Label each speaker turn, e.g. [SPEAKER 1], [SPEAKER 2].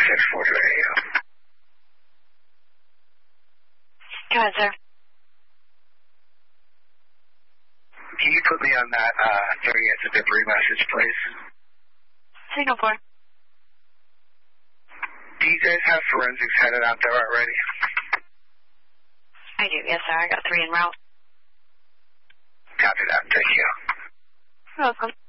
[SPEAKER 1] Radio.
[SPEAKER 2] Go ahead, sir.
[SPEAKER 1] Can you put me on that 30th debris message, please?
[SPEAKER 2] Signal 4.
[SPEAKER 1] Do you guys have forensics headed out there already?
[SPEAKER 2] I do, yes, sir. I got 3 en route.
[SPEAKER 1] Copy that. Thank you.
[SPEAKER 2] You're welcome.